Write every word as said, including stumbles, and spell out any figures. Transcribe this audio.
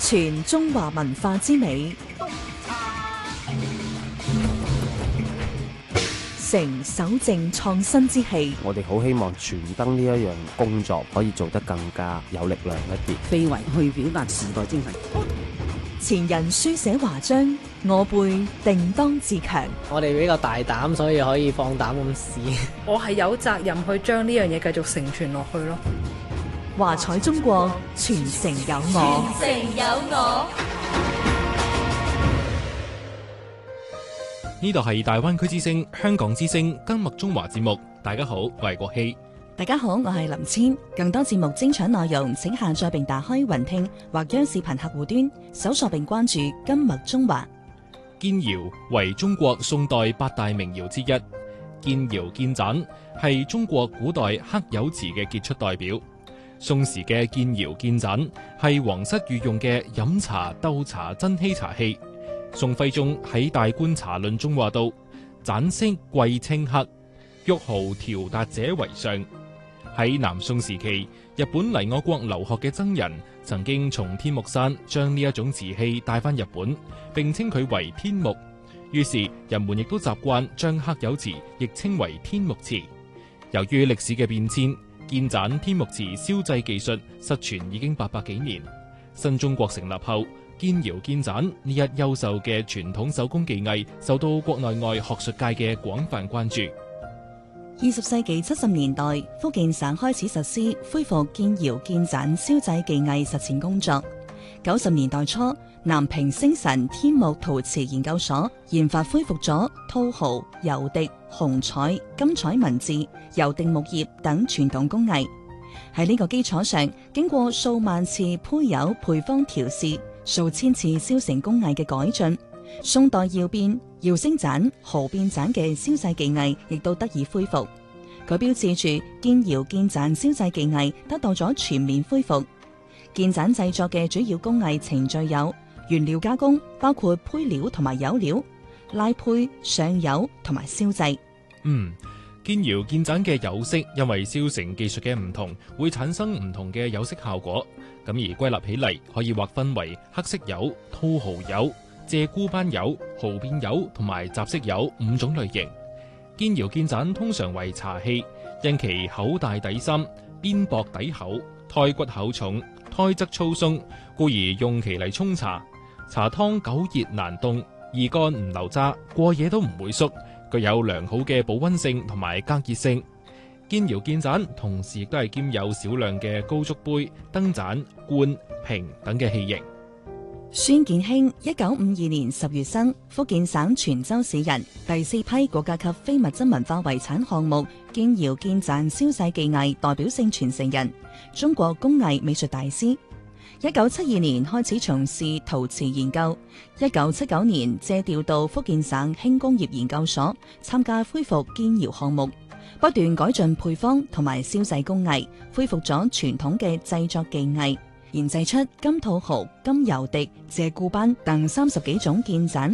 傳中華文化之美，成守正創新之氣。 我哋好希望傳燈呢一樣工作可以做得更加有力量一啲， 非遺去表達時代精神。 前人書寫華章，我輩定當自強。 我哋比較大膽，所以可以放膽咁試。 我係有責任去將呢樣嘢繼續承傳落去咯。 華彩中國，傳承有我。 傳承有我。 呢度係大灣區之聲、香港之聲金麥中華節目。大家好，我係國希。 大家好，我係林千。更多節目精彩內容，請下載並打開雲聽或央視頻客戶端，搜索並關注金麥中華。 建窯為中國宋代八大名窯之一，建窯建盞係中國古代刻有詞嘅傑出代表。宋時嘅建窯建盞係皇室御用嘅飲茶、鬥茶、珍稀茶器。宋徽宗喺《大觀茶論》中話到：盞色貴清黑，玉毫調達者為上。喺南宋時期，日本嚟我國留學嘅僧人曾經從天目山將呢一種瓷器帶返日本，並稱佢為天目。於是人們亦都習慣將刻有瓷亦稱為天目瓷。由於歷史嘅變遷，建盞天目瓷燒製技術失傳已經八百幾年。新中國成立後，建窯建盞呢一優秀嘅傳統手工技藝受到國內外學術界嘅廣泛關注。 二十世紀七十年代，福建省開始實施恢復建窯建盞燒製技藝實踐工作。九十年代初，南平星辰天目陶瓷研究所研發恢復咗兔毫、油滴、紅彩、金彩文字、油定木業等傳統工藝。喺呢個基礎上，經過數萬次胚釉配方調試、數千次燒成工藝嘅改進，宋代窯變、窯星盞、毫變盞嘅燒製技藝亦都得以恢復。佢標誌住建窯建盞燒製技藝得到咗全面恢復。建盞製作嘅主要工藝程序有原料加工，包括胚料同埋釉料、拉胚、上釉同埋燒製。 嗯，建窯建盞嘅釉色因為燒成技術嘅唔同，會產生唔同嘅釉色效果。咁而歸納起嚟，可以劃分為黑色釉、兔毫釉、鷓鴣斑釉、毫變釉同埋雜色釉五種類型。建窯建盞通常為茶器，因其口大底深、邊薄底厚、胎骨厚重、胎質粗鬆，故而用其嚟沖茶。茶湯久熱難凍，易乾唔流渣，過夜都唔會縮，具有良好嘅保溫性同埋隔熱性。建窯建盞同時亦都係兼有少量嘅高足杯、燈盞、罐、瓶等嘅器型。 孫建興一九五二年十月生，福建省泉州市人，第四批國家級非物質文化遺產項目建窯建盞燒製技藝代表性傳承人，中國工藝美術大師。一九七二年開始從事陶瓷研究，一九七九年借調到福建省輕工業研究所參加恢復建窯項目，不斷改進配方同埋燒製工藝，恢復咗傳統嘅製作技藝，研製出金兔毫、金油滴、鷓鴣斑等三十幾種建盞